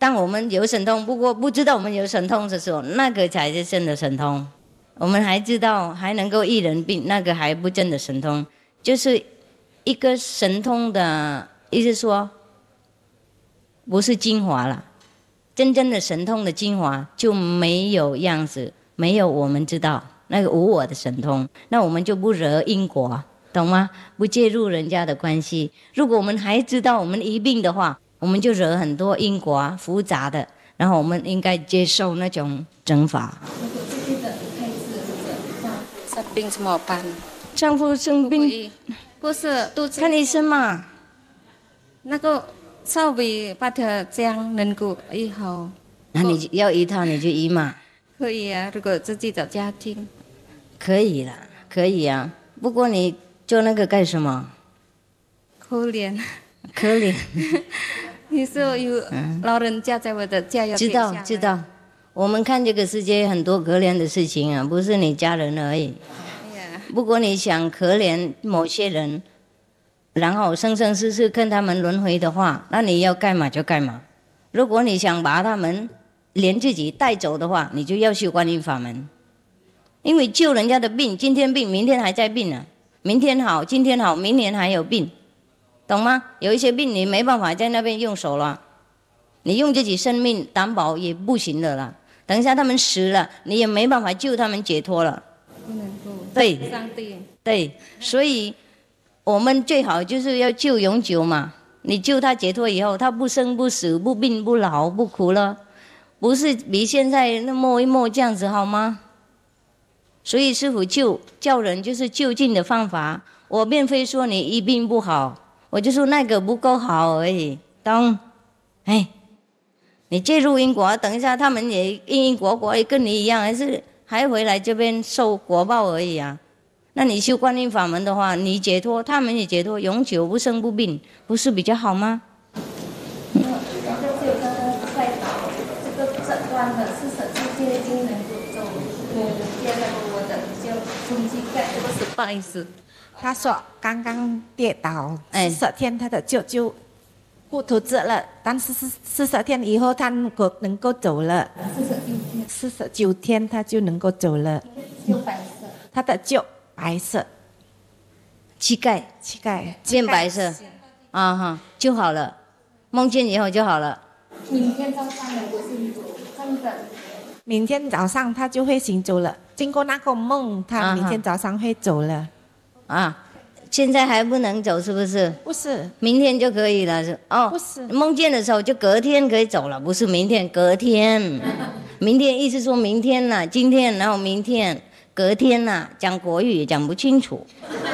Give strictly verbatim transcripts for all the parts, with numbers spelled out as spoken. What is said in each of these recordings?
当我们有神通，不过不知道我们有神通的时候，那个才是真的神通。我们还知道还能够医人病，那个还不真的神通。就是一个神通的意思说，不是精华了。真正的神通的精华就没有样子，没有我们知道那个无我的神通，那我们就不惹因果，懂吗？不介入人家的关系。如果我们还知道我们一病的话，我们就惹很多因果复杂的，然后我们应该接受那种整法。 生病怎么办？ 丈夫生病不是肚子看医生嘛。 那个稍微把它这样能够医好。 那你要医他你就医嘛。 可以啊，如果自己找家庭。 可以啦，可以啊。不过你做那个干什么？ 可怜。 可怜。 你说有老人家在我的家要知道知道。我们看这个世界很多可怜的事情啊，不是你家人而已。不过你想可怜某些人，然后生生世世跟他们轮回的话，那你要干嘛就干嘛。如果你想把他们连自己带走的话，你就要修观音法门。因为救人家的病，今天病明天还在病呢、啊，明天好今天好明年还有病，懂吗？有一些病你没办法在那边用手了，你用自己生命担保也不行的啦。等一下他们死了，你也没办法救他们解脱了。 不能够对对对，所以我们最好就是要救永久嘛。你救他解脱以后，他不生不死不病不老不苦了，不是比现在那摸一摸这样子好吗？所以师父救叫人就是就近的方法。我并非说你一病不好，我就说那个不够好而已，懂？哎，你介入因果，等一下他们也因因果果也跟你一样，还是还回来这边受果报而已啊。那你修观音法门的话，你解脱，他们也解脱，永久不生不病，不是比较好吗？ 嗯、这个在这个诊断的是手机已经能够走，我接了我的就中间盖，这个是不好意思。 他说刚刚跌倒， 哎， 四十天他的舅舅骨头折了，但是是四十天以后他能够能够走了。 四十九天， 四十九天他就能够走了。 就白色， 他的脚白色， 膝盖膝盖变白色，啊哈就好了，梦见以后就好了。 明天早上能够行走，真的。 明天早上他就会行走了。经过那个梦，他明天早上会走了。 啊，现在还不能走是不是？ 不是， 明天就可以了是哦。 不是， 梦见的时候就隔天可以走了，不是明天，隔天。明天意思说明天呐、啊，今天然后明天，隔天呐、啊，讲国语也讲不清楚。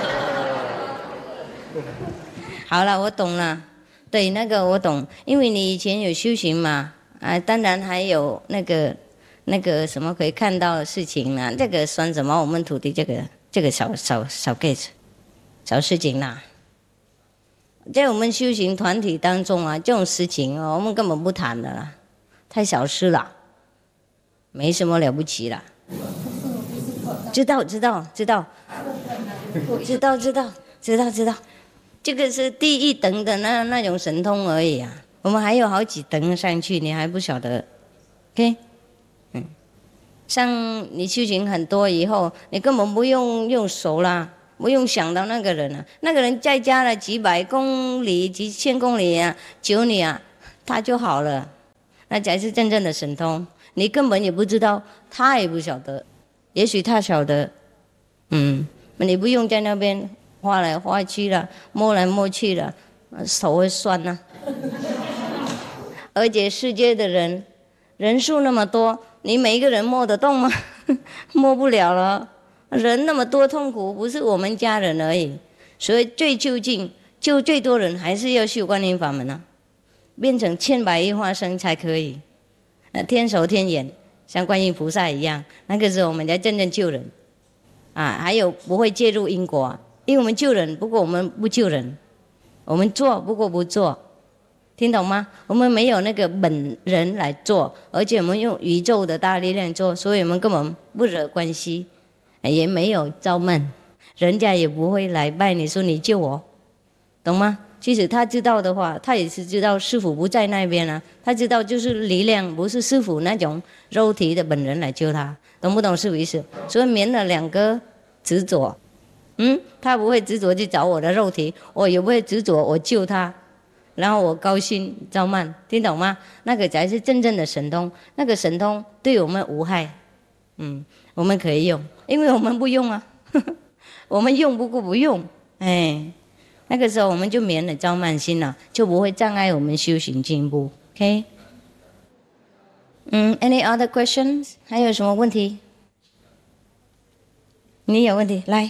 好了，我懂了。对，那个我懂，因为你以前有修行嘛，啊，当然还有那个那个什么可以看到的事情呢、啊，这个算什么？我们土地这个这个小小小 case， 小事情啦。在我们修行团体当中啊，这种事情哦，我们根本不谈的啦，太小事了，没什么了不起啦。知道知道知道，知道知道知道知道。这个是第一等的那那种神通而已啊，我们还有好几等上去，你还不晓得 ，OK？ 嗯，像你修行很多以后，你根本不用用手啦，不用想到那个人啊，那个人在家了几百公里、几千公里啊，求你啊，他就好了，那才是真正的神通。你根本也不知道，他也不晓得，也许他晓得，嗯，你不用在那边。画来画去了，摸来摸去了，手会酸呐、啊。而且世界的人人数那么多，你每一个人摸得动吗？摸不了了。人那么多痛苦，不是我们家人而已。所以最究竟救最多人，还是要修观音法门啊，变成千百亿化身才可以。天手天眼，像观音菩萨一样，那个时候我们才真正救人啊。还有不会介入因果、啊。因为我们救人，不过我们不救人，我们做不过不做，听懂吗？我们没有那个本人来做，而且我们用宇宙的大力量做，所以我们根本不惹关系，也没有招闷，人家也不会来拜你说你救我，懂吗？ 其实他知道的话，他也是知道师父不在那边啊，他知道就是力量不是师父那种肉体的本人来救他，懂不懂师父意思？所以免了两个执着，嗯，他不会执着去找我的肉体，我也不会执着我救他，然后我高兴照慢，听懂吗？那个才是真正的神通，那个神通对我们无害，嗯，我们可以用，因为我们不用啊，呵呵，我们用不过不用，哎。那个时候我们就免了照慢心了，就不会障碍我们修行进步。OK， 嗯 ，Any other questions？ 还有什么问题？你有问题来。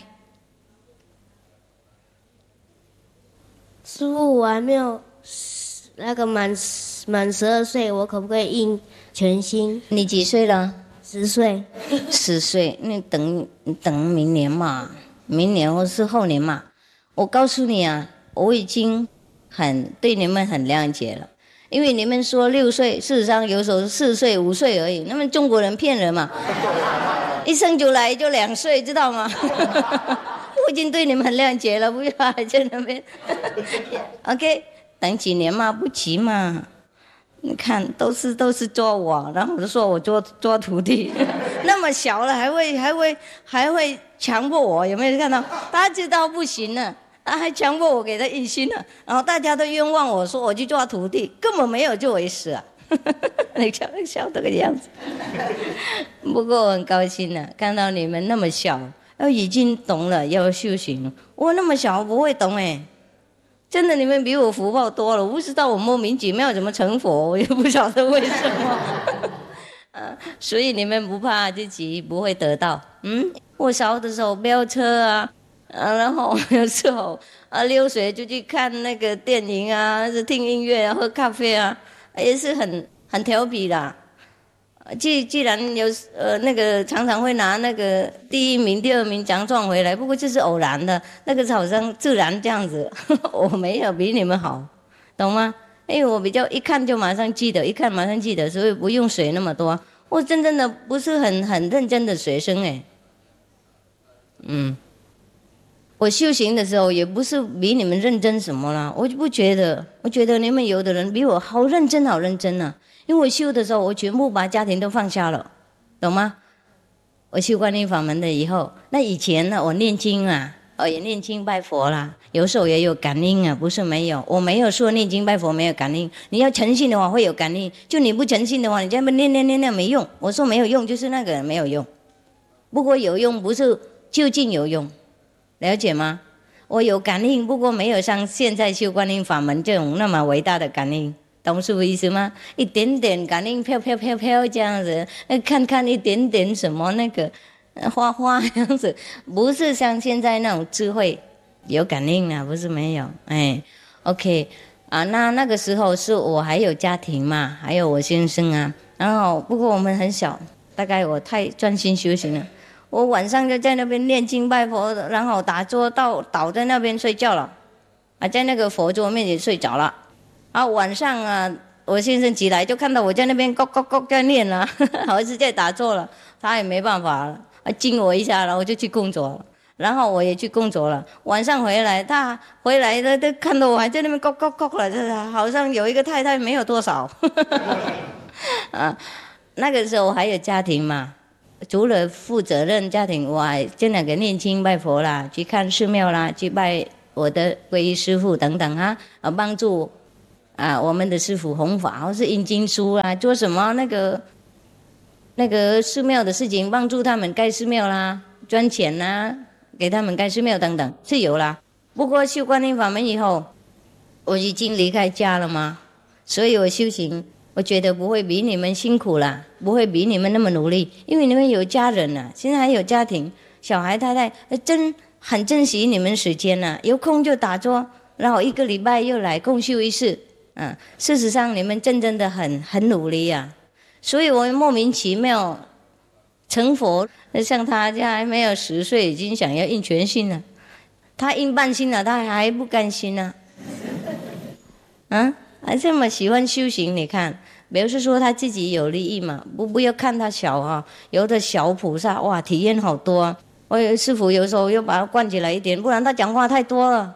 师父，我还没有那个满满十二岁，我可不可以印全心？ 你几岁了？ 十岁。 十岁，你等等明年嘛，明年或是后年嘛。我告诉你啊，我已经很对你们很谅解了，因为你们说六岁，事实上有时候四岁、五岁而已。那么中国人骗人嘛，一生就来就两岁，知道吗？我已经对你们很谅解了，不要还在那边。OK， 等几年嘛，不急嘛。你看，都是都是做我，然后我就说我做做徒弟，那么小了还会还会还会强迫我，有没有看到？他知道不行了。他还强迫我给他印心了，然后大家都冤枉我说我去做徒弟，根本没有这回事啊！你笑笑这个样子。不过我很高兴呢、啊，看到你们那么小，要已经懂了要修行。我那么小不会懂哎，真的你们比我福报多了。我不知道我莫名其妙怎么成佛，我也不晓得为什么。啊，所以你们不怕自己不会得到。嗯，我小的时候飙车啊。啊，然后有时候啊溜水就去看那个电影啊，是听音乐啊，喝咖啡啊，也是很很调皮的。既既然有呃那个常常会拿那个第一名、第二名奖状回来，不过这是偶然的，那个是好像自然这样子。我没有比你们好，懂吗？因为我比较一看就马上记得，一看马上记得，所以不用水那么多。我真正的不是很很认真的学生哎，嗯。我修行的时候也不是比你们认真什么啦，我就不觉得，我觉得你们有的人比我好认真好认真啊。因为我修的时候，我全部把家庭都放下了，懂吗？我修观音法门的以后，那以前呢，我念经啊，我也念经拜佛啦，有时候也有感应啊，不是没有。我没有说念经拜佛没有感应，你要诚信的话会有感应，就你不诚信的话，你这么念念念念没用。我说没有用，就是那个人没有用。不过有用不是究竟有用。了解吗？我有感应，不过没有像现在修观音法门这种那么伟大的感应，懂师父意思吗？一点点感应飘飘飘飘这样子，看看一点点什么那个花花这样子，不是像现在那种智慧有感应啊，不是没有。哎 ，OK 啊，那那个时候是我还有家庭嘛，还有我先生啊，然后不过我们很小，大概我太专心修行了。我晚上就在那边念经拜佛，然后打坐到倒在那边睡觉了，啊，在那个佛桌面前睡着了。啊，晚上啊，我先生起来就看到我在那边咕咕咕在念了，儿子在打坐了，他也没办法了，啊，惊我一下，然后我就去工作了，然后我也去工作了。晚上回来，他回来了，都看到我还在那边咕咕咕了，就是好像有一个太太没有多少。啊，那个时候我还有家庭嘛。除了负责任家庭，我还真的给念经拜佛啦，去看寺庙啦，去拜我的皈依师父等等啊，啊帮助啊我们的师父弘法，或是印经书啊，做什么那个那个寺庙的事情，帮助他们盖寺庙啦，赚钱啦，给他们盖寺庙等等是有啦。不过修观音法门以后，我已经离开家了嘛，所以我修行。我觉得不会比你们辛苦啦，不会比你们那么努力，因为你们有家人了，现在还有家庭，小孩太太，真很珍惜你们时间了，有空就打坐，然后一个礼拜又来共修一次，嗯，事实上你们真正的很很努力啊，所以我莫名其妙成佛，像他家还没有十岁，已经想要印全心了，他印半心了，他还不甘心呢、啊，啊。还这么喜欢修行，你看，比如说他自己有利益嘛，不不要看他小啊，有的小菩萨哇，体验好多、啊。我有师父有时候又把他关起来一点，不然他讲话太多了，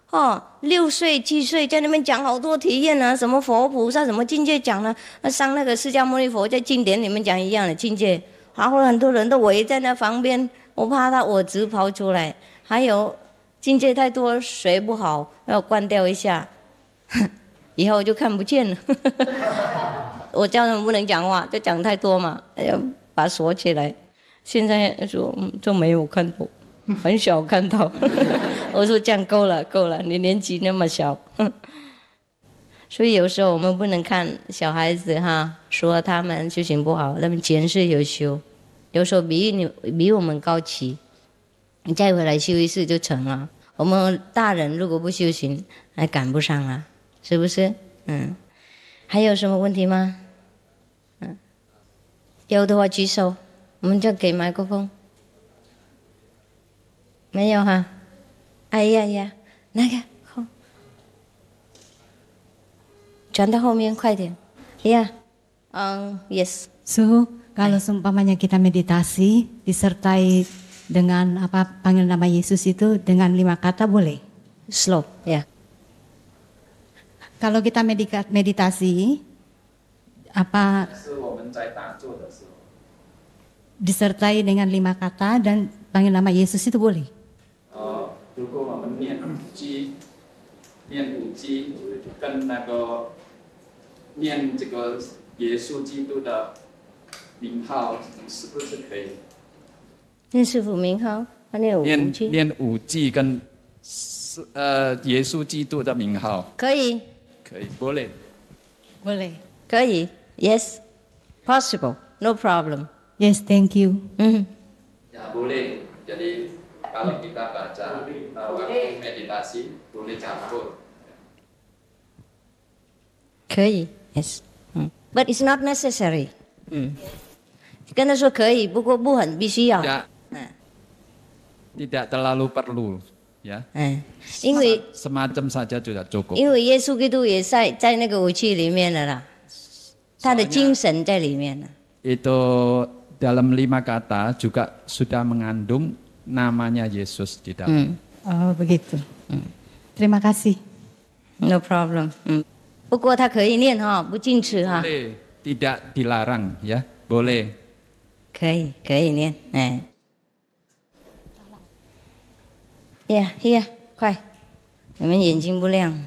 哦，六岁七岁在那边讲好多体验啊，什么佛菩萨什么境界讲了，那上那个释迦牟尼佛在经典里面讲一样的境界，然后很多人都围在那旁边，我怕他我直跑出来。还有境界太多，水不好，要关掉一下，以后就看不见了。我叫他们不能讲话，就讲太多嘛，要把它锁起来。现在说嗯，就没有看到。很小看到，我说这样够了够了，你年纪那么小，所以有时候我们不能看小孩子哈，说他们修行不好，他们前世有修，有时候比你比我们高级，你再回来修一次就成了。我们大人如果不修行，还赶不上啊，是不是？嗯，还有什么问题吗？嗯，有的话举手，我们就给麦克风。没有哈，哎呀呀，那个后，转到后面快点，呀，嗯 ，yes。 Suhu, kalau seumpamanya kita meditasi disertai dengan apa panggil nama Yesus itu dengan lima kata boleh? Slow, ya. Kalau kita meditasi apa disertai dengan lima kata dan panggil nama Yesus itu boleh? 如果我们念五句，念五句，跟那个念这个耶稣基督的名号，是不是可以？ 念师父名号，念五句。 念五句跟呃耶稣基督的名号。 可以。 可以 ，boleh。 boleh。 可以 ，yes， possible， no problem。 Yes, thank you。 嗯。 Ya boleh. Jadi kalau kita baca uh, waktu meditasi boleh campur. 可以 ，yes， 嗯 ，but it's not necessary， 嗯，跟他说可以，不过不很必须要， tidak， 嗯 tidak terlalu perlu， ya， 嗯，因为 semacam saja sudah cukup， 因为耶稣基督也在在那个武器里面了啦，他的精神在里面了。 Itu dalam lima kata juga sudah mengandung namanya Yesus di dalam. Oh begitu. Terima kasih. No problem. 嗯，不过他可以念哈，不禁止哈。 Boleh, tidak dilarang ya, boleh. 可以，可以念，哎。呀呀，快！你们眼睛不亮，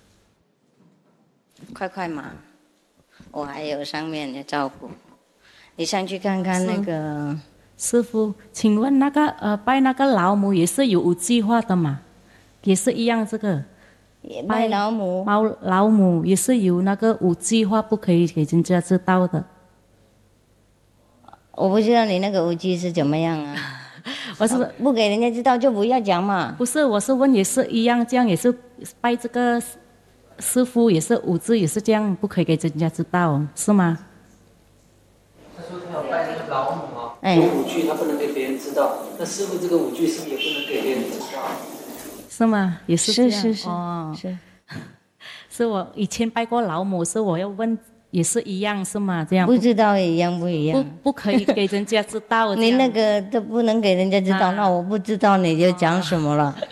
快快嘛！我还有上面的照顾，你上去看看那个。 师父，请问那个呃拜那个老母也是有五句话的嘛？也是一样这个。 拜老母。 拜老母也是有那个五句话不可以给人家知道的。 我不知道你那个五句是怎么样啊？ 我是不给人家知道就不要讲嘛。 不是，我是问也是一样，这样也是拜这个师父也是五字也是这样，不可以给人家知道，是吗？ 他说他要拜那个老母啊， 哎、 有五句他不能给别人知道，那师父这个五句是不是也不能给别人知道？ 是吗？也是这样。 是是是哦， 是。 是我以前拜过老母，是我要问也是一样是吗？这样不知道一样不一样？ 不不可以给人家知道。 你那个都不能给人家知道，啊、那我不知道你就讲什么了。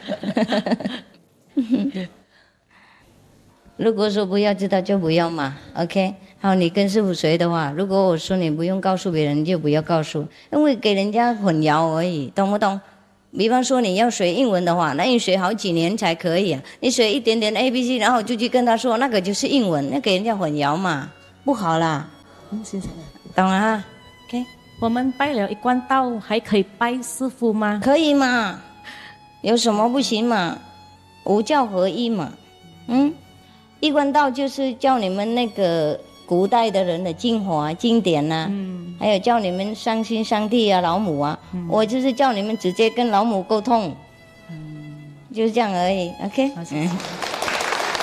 如果说不要知道就不要嘛 ，OK。好，你跟师父学的话，如果我说你不用告诉别人，就不要告诉，因为给人家混淆而已，懂不懂？比方说你要学英文的话，那你学好几年才可以啊。你学一点点 A B C， 然后就去跟他说那个就是英文，那给人家混淆嘛，不好啦。 嗯，谢谢。 懂了哈 ？OK。 我们拜了一贯道，还可以拜师父吗？ 可以嘛，有什么不行嘛？五教合一嘛，嗯，一贯道就是教你们那个古代的人的精华经典呐、啊，嗯，还有教你们上心上帝啊、老母啊，嗯、我就是叫你们直接跟老母沟通，嗯，就是这样而已 ，OK， 嗯。